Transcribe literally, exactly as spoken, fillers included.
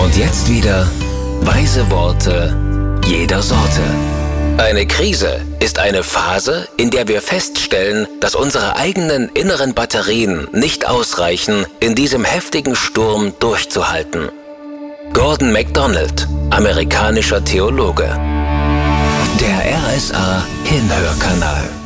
Und jetzt wieder weise Worte jeder Sorte. Eine Krise ist eine Phase, in der wir feststellen, dass unsere eigenen inneren Batterien nicht ausreichen, in diesem heftigen Sturm durchzuhalten. Gordon MacDonald, amerikanischer Theologe. Der R S A Hinhörkanal.